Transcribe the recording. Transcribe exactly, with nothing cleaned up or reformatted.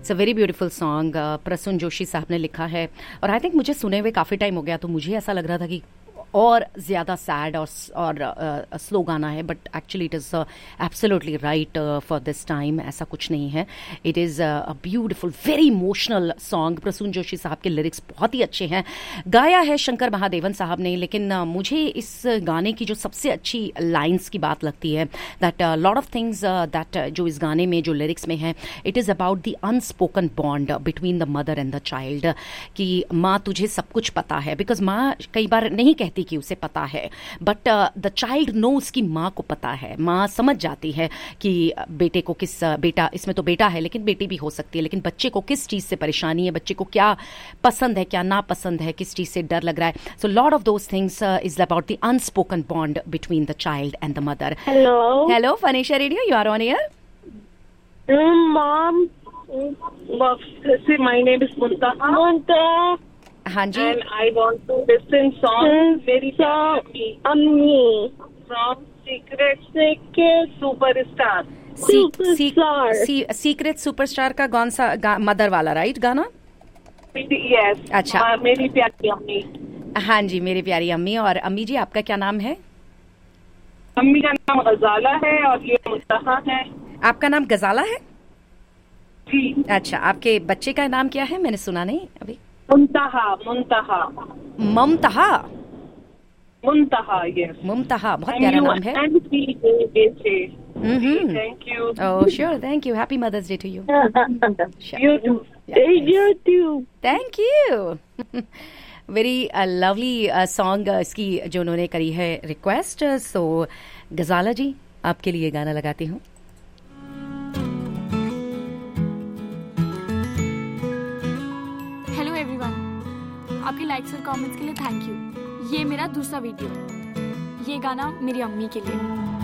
It's a very beautiful song, Prasoon Joshi साहब ने लिखा है और आई थिंक मुझे सुने हुए काफ़ी टाइम हो गया, तो मुझे ऐसा लग रहा था कि और ज़्यादा सैड और और स्लो गाना है, but actually it is absolutely right for this time. ऐसा कुछ नहीं है, it is a beautiful very emotional song. Prasoon Joshi साहब के लिरिक्स बहुत ही अच्छे हैं, गाया है शंकर महादेवन साहब ने, लेकिन uh, मुझे इस गाने की जो सबसे अच्छी लाइन्स की बात लगती है that lot of things that जो इस गाने में जो लिरिक्स में है, it is about the unspoken bond between the mother and the child, कि माँ तुझे सब कुछ पता है, बिकॉज माँ कई बार नहीं कहती कि उसे पता है, बट द चाइल्ड नो उसकी माँ को पता है। माँ समझ जाती है कि बेटे को किस uh, बेटा, इसमें तो बेटा है लेकिन बेटी भी हो सकती है, लेकिन बच्चे को किस चीज़ से परेशानी है, बच्चे को क्या पसंद है क्या नापसंद है, किस चीज़ से डर लग रहा है। So lot of those things is about the unspoken bond between the child and the mother. Hello. Hello फनीशा radio, you are on air. Mm, Mom. Mm, my name is Muntaha. Muntaha. हाँ जी, And I want to listen song very happy. Ammi. From Secret Secret Superstar. Superstar. Secret superstar का कौन सा mother वाला right गाना? Yes. अच्छा। uh, मेरी प्यारी अम्मी। हाँ जी, मेरी प्यारी अम्मी। और अम्मी जी आपका क्या नाम है? अम्मी का नाम गजाला है और ये मुंतहा है। आपका नाम गजाला है? जी। अच्छा, आपके बच्चे का नाम क्या है? मैंने सुना नहीं अभी। मुंतहा। मुंतहा। ममतहा। मुंतहा, यस। मुमतहा, बहुत प्यारा नाम है। Thank you. Oh sure, thank you, happy mother's day to you. You too. You too. Thank you. Very lovely song इसकी जो उन्होंने करी है रिक्वेस्ट। सो गजाला जी आपके लिए गाना लगाती हूँ। हेलो एवरीवन, आपके लाइक्स और कमेंट्स के लिए थैंक यू। ये मेरा दूसरा वीडियो, ये गाना मेरी अम्मी के लिए।